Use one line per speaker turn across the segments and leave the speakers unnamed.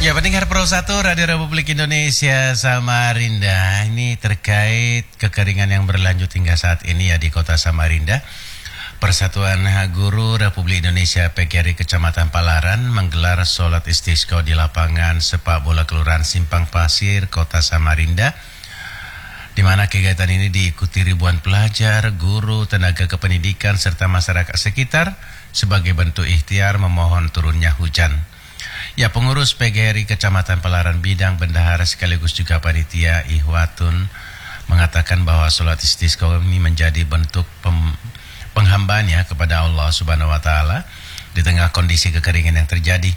Ya, pendengar Pro 1 Radio Republik Indonesia Samarinda, ini terkait kekeringan yang berlanjut hingga saat ini ya di kota Samarinda. Persatuan Guru Republik Indonesia PGRI Kecamatan Palaran menggelar sholat istisqa di lapangan sepak bola Kelurahan Simpang Pasir, Kota Samarinda, di mana kegiatan ini diikuti ribuan pelajar, guru, tenaga kependidikan, serta masyarakat sekitar sebagai bentuk ikhtiar memohon turunnya hujan. Ya, pengurus PGRI Kecamatan Palaran Bidang Bendahara sekaligus juga panitia Ihwatun mengatakan bahwa sholat istisqa ini menjadi bentuk penghambaannya kepada Allah Subhanahu wa Ta'ala di tengah kondisi kekeringan yang terjadi.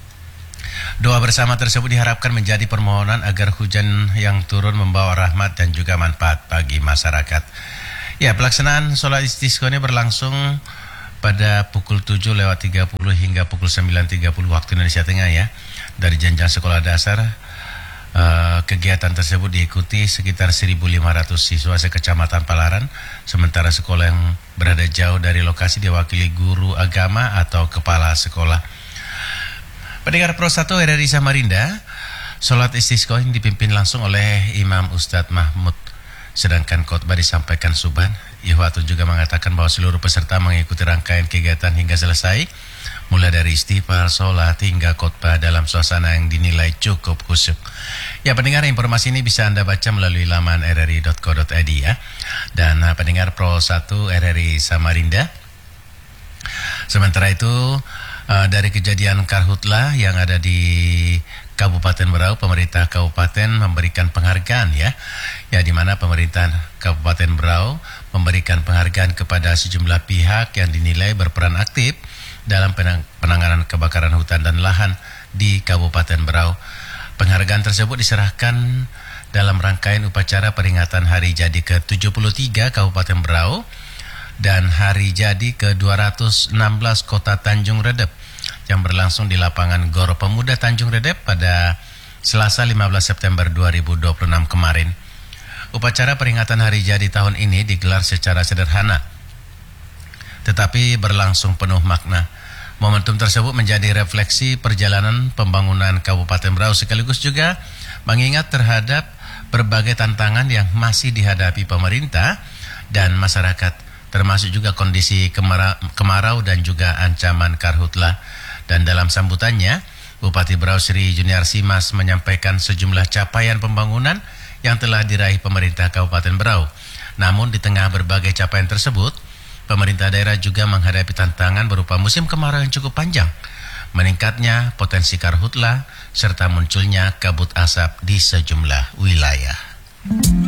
Doa bersama tersebut diharapkan menjadi permohonan agar hujan yang turun membawa rahmat dan juga manfaat bagi masyarakat. Ya, pelaksanaan sholat istisqa ini berlangsung pada pukul 7:30 hingga pukul 9:30 waktu Indonesia Tengah ya. Dari jenjang sekolah dasar, kegiatan tersebut diikuti sekitar 1.500 siswa sekecamatan Palaran, sementara sekolah yang berada jauh dari lokasi diwakili guru agama atau kepala sekolah. Pendengar Pro 1 RRI Samarinda, sholat istisqa ini dipimpin langsung oleh Imam Ustadz Mahmud, sedangkan khotbah disampaikan Subhan. Ihwatun juga mengatakan bahwa seluruh peserta mengikuti rangkaian kegiatan hingga selesai, mulai dari istighfar, sholat, hingga khotbah dalam suasana yang dinilai cukup khusyuk. Ya, pendengar, informasi ini bisa Anda baca melalui laman rri.co.id ya. Dan pendengar Pro 1 RRI Samarinda, sementara itu dari kejadian karhutlah yang ada di Kabupaten Berau, pemerintah kabupaten memberikan penghargaan ya, di mana pemerintah Kabupaten Berau memberikan penghargaan kepada sejumlah pihak yang dinilai berperan aktif dalam penanganan kebakaran hutan dan lahan di Kabupaten Berau. Penghargaan tersebut diserahkan dalam rangkaian upacara peringatan Hari Jadi ke-73 Kabupaten Berau dan Hari Jadi ke-216 Kota Tanjung Redep yang berlangsung di lapangan Gor Pemuda Tanjung Redep pada Selasa 15 September 2026 kemarin. Upacara peringatan Hari Jadi tahun ini digelar secara sederhana, tetapi berlangsung penuh makna. Momentum tersebut menjadi refleksi perjalanan pembangunan Kabupaten Berau sekaligus juga mengingat terhadap berbagai tantangan yang masih dihadapi pemerintah dan masyarakat, termasuk juga kondisi kemarau dan juga ancaman karhutlah. Dan dalam sambutannya, Bupati Berau Sri Junior Simas menyampaikan sejumlah capaian pembangunan yang telah diraih pemerintah Kabupaten Berau. Namun di tengah berbagai capaian tersebut, pemerintah daerah juga menghadapi tantangan berupa musim kemarau yang cukup panjang, meningkatnya potensi karhutlah, serta munculnya kabut asap di sejumlah wilayah.